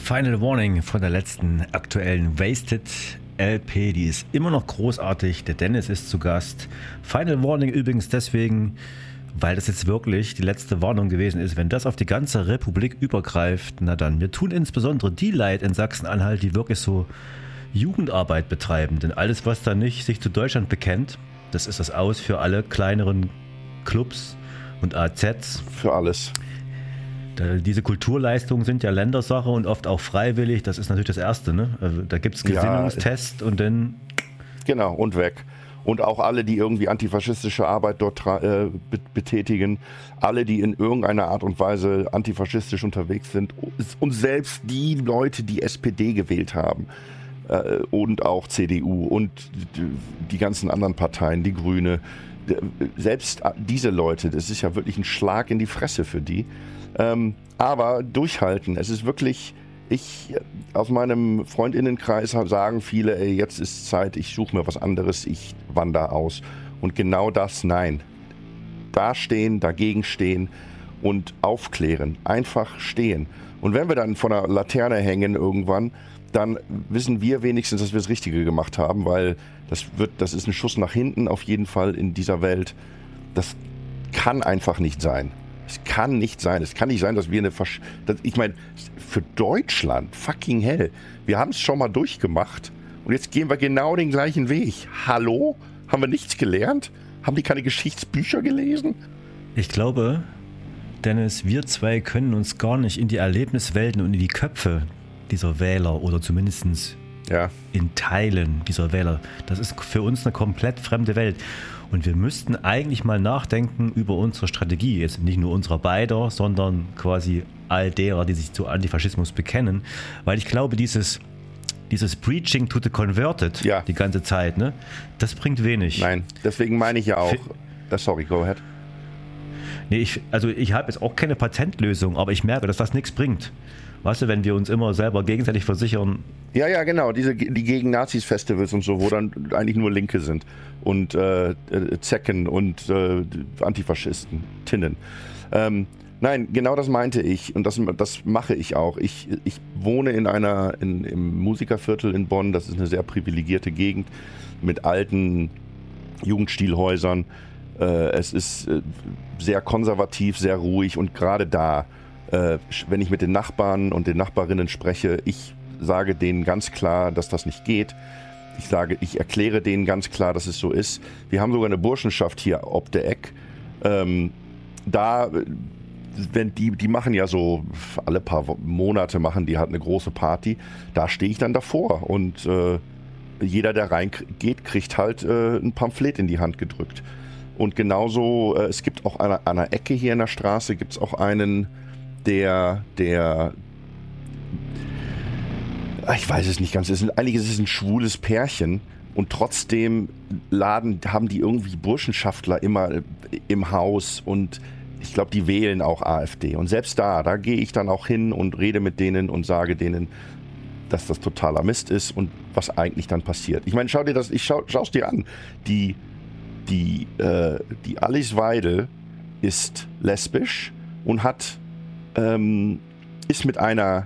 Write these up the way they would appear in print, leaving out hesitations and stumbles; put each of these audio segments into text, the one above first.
Final Warning von der letzten aktuellen Wasted LP, die ist immer noch großartig. Der Dennis ist zu Gast. Final Warning übrigens deswegen, weil das jetzt wirklich die letzte Warnung gewesen ist. Wenn das auf die ganze Republik übergreift, na dann, wir tun insbesondere die leid in Sachsen-Anhalt, die wirklich so Jugendarbeit betreiben. Denn alles, was da nicht sich zu Deutschland bekennt, das ist das Aus für alle kleineren Clubs und AZs. Für alles. Diese Kulturleistungen sind ja Ländersache und oft auch freiwillig. Das ist natürlich das Erste. Ne? Also da gibt es Gesinnungstest und dann... Genau, und weg. Und auch alle, die irgendwie antifaschistische Arbeit dort betätigen, alle, die in irgendeiner Art und Weise antifaschistisch unterwegs sind und selbst die Leute, die SPD gewählt haben und auch CDU und die ganzen anderen Parteien, die Grüne, selbst diese Leute, das ist ja wirklich ein Schlag in die Fresse für die. Aber durchhalten. Es ist wirklich, aus meinem Freundinnenkreis sagen viele, ey, jetzt ist Zeit, ich suche mir was anderes, ich wandere aus. Und genau das, nein. Da stehen, dagegen stehen und aufklären. Einfach stehen. Und wenn wir dann von der Laterne hängen irgendwann, dann wissen wir wenigstens, dass wir das Richtige gemacht haben, weil das ist ein Schuss nach hinten auf jeden Fall in dieser Welt. Das kann einfach nicht sein. Es kann nicht sein. Es kann nicht sein, dass wir ich meine, für Deutschland, fucking hell, wir haben es schon mal durchgemacht und jetzt gehen wir genau den gleichen Weg. Hallo? Haben wir nichts gelernt? Haben die keine Geschichtsbücher gelesen? Ich glaube, Dennis, wir zwei können uns gar nicht in die Erlebniswelten und in die Köpfe dieser Wähler oder zumindest in Teilen dieser Wähler. Das ist für uns eine komplett fremde Welt. Und wir müssten eigentlich mal nachdenken über unsere Strategie. Jetzt nicht nur unserer beider, sondern quasi all derer, die sich zu Antifaschismus bekennen. Weil ich glaube, dieses Preaching to the Converted die ganze Zeit, ne, das bringt wenig. Nein, deswegen meine ich ja auch. Sorry, go ahead. Nee, ich habe jetzt auch keine Patentlösung, aber ich merke, dass das nichts bringt. Weißt du, wenn wir uns immer selber gegenseitig versichern. Ja, genau, die gegen Nazis-Festivals und so, wo dann eigentlich nur Linke sind und Zecken und Antifaschisten, Tinnen. Nein, genau das meinte ich und das mache ich auch. Ich wohne im Musikerviertel in Bonn, das ist eine sehr privilegierte Gegend mit alten Jugendstilhäusern. Es ist sehr konservativ, sehr ruhig und gerade da, wenn ich mit den Nachbarn und den Nachbarinnen spreche, ich sage denen ganz klar, dass das nicht geht. Ich erkläre denen ganz klar, dass es so ist. Wir haben sogar eine Burschenschaft hier ob der Eck. Die machen ja so, alle paar Monate machen die halt eine große Party. Da stehe ich dann davor und jeder, der reingeht, kriegt halt ein Pamphlet in die Hand gedrückt. Und genauso, es gibt auch an einer Ecke hier in der Straße, gibt es auch einen, der ich weiß es nicht ganz, eigentlich ist es ein schwules Pärchen und trotzdem haben die irgendwie Burschenschaftler immer im Haus und ich glaube, die wählen auch AfD. Und selbst da gehe ich dann auch hin und rede mit denen und sage denen, dass das totaler Mist ist und was eigentlich dann passiert. Ich meine, schau's dir an. Die Alice Weidel ist lesbisch und ist mit einer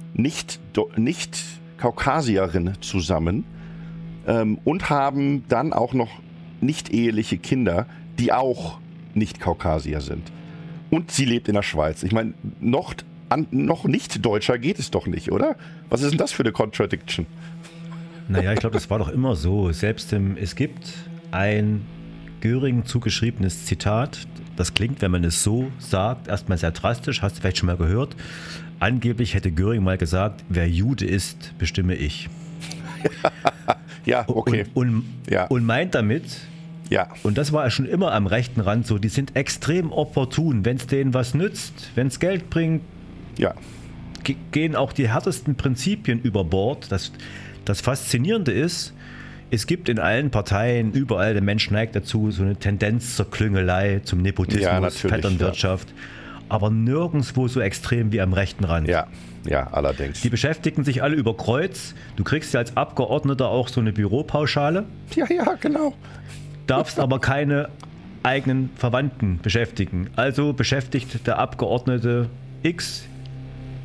Nicht-Kaukasierin zusammen und haben dann auch noch nicht-eheliche Kinder, die auch Nicht-Kaukasier sind. Und sie lebt in der Schweiz. Ich meine, noch nicht Deutscher geht es doch nicht, oder? Was ist denn das für eine Contradiction? Naja, ich glaube, das war doch immer so. Es gibt ein Göring zugeschriebenes Zitat, das klingt, wenn man es so sagt, erstmal sehr drastisch, hast du vielleicht schon mal gehört. Angeblich hätte Göring mal gesagt, wer Jude ist, bestimme ich. Ja, okay. Und meint damit, und das war ja schon immer am rechten Rand so, die sind extrem opportun, wenn es denen was nützt, wenn es Geld bringt, gehen auch die härtesten Prinzipien über Bord. Das Faszinierende ist, es gibt in allen Parteien, überall, der Mensch neigt dazu, so eine Tendenz zur Klüngelei, zum Nepotismus, Vetternwirtschaft, aber nirgendwo so extrem wie am rechten Rand. Ja, allerdings. Die beschäftigen sich alle über Kreuz. Du kriegst ja als Abgeordneter auch so eine Büropauschale. Ja, genau. Darfst aber keine eigenen Verwandten beschäftigen. Also beschäftigt der Abgeordnete X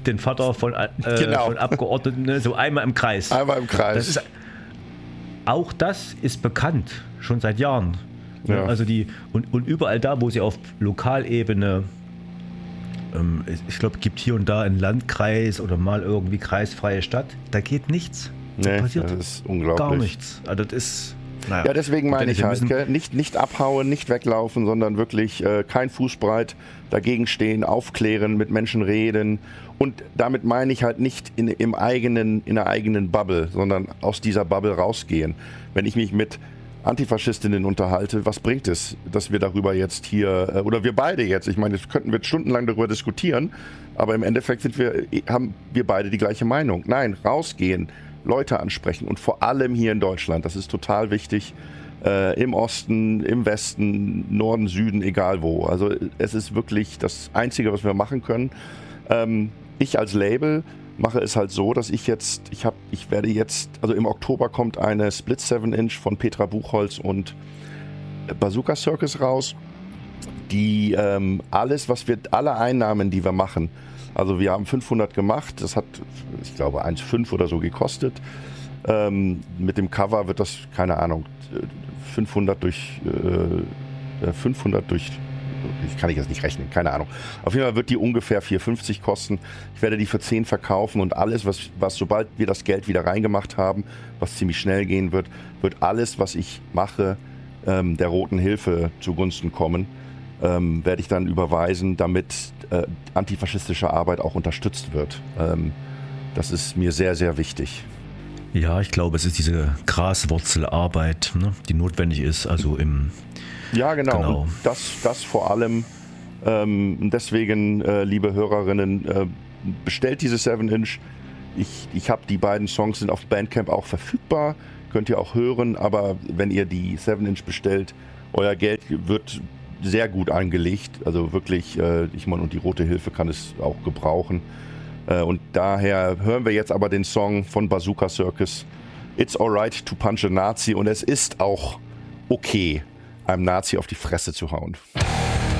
den Vater von Abgeordneten, ne? So einmal im Kreis. Einmal im Kreis. Auch das ist bekannt, schon seit Jahren. Ja. Also und überall da, wo sie auf Lokalebene, ich glaube, gibt hier und da einen Landkreis oder mal irgendwie kreisfreie Stadt, da geht nichts. Nee, passiert das ist unglaublich. Gar nichts. Also das ist, naja. Ja, deswegen meine ich halt, nicht abhauen, nicht weglaufen, sondern wirklich kein Fußbreit dagegen stehen, aufklären, mit Menschen reden. Und damit meine ich halt nicht in der eigenen Bubble, sondern aus dieser Bubble rausgehen. Wenn ich mich mit Antifaschistinnen unterhalte, was bringt es, dass wir darüber jetzt hier, oder wir beide jetzt, ich meine, jetzt könnten wir stundenlang darüber diskutieren, aber im Endeffekt haben wir beide die gleiche Meinung. Nein, rausgehen, Leute ansprechen und vor allem hier in Deutschland, das ist total wichtig, im Osten, im Westen, Norden, Süden, egal wo. Also es ist wirklich das Einzige, was wir machen können. Ich als Label mache es halt so, dass also im Oktober kommt eine Split 7-Inch von Petra Buchholz und Bazooka Circus raus, die alle Einnahmen, die wir machen, also wir haben 500 gemacht, das hat, ich glaube, 1,5 oder so gekostet. Mit dem Cover wird das, keine Ahnung, 500 durch, ich kann jetzt nicht rechnen, keine Ahnung. Auf jeden Fall wird die ungefähr 4,50 kosten. Ich werde die für 10 verkaufen und alles, was sobald wir das Geld wieder reingemacht haben, was ziemlich schnell gehen wird alles, was ich mache, der Roten Hilfe zugunsten kommen. Werde ich dann überweisen, damit antifaschistische Arbeit auch unterstützt wird. Das ist mir sehr, sehr wichtig. Ja, ich glaube, es ist diese Graswurzelarbeit, ne, die notwendig ist, also Ja, genau. Und das vor allem. Deswegen, liebe Hörerinnen, bestellt diese 7-Inch. Ich habe die beiden Songs, sind auf Bandcamp auch verfügbar. Könnt ihr auch hören, aber wenn ihr die 7-Inch bestellt, euer Geld wird sehr gut angelegt. Also wirklich, ich meine, und die Rote Hilfe kann es auch gebrauchen. Und daher hören wir jetzt aber den Song von Bazooka Circus, It's Alright to Punch a Nazi. Und es ist auch okay, einem Nazi auf die Fresse zu hauen.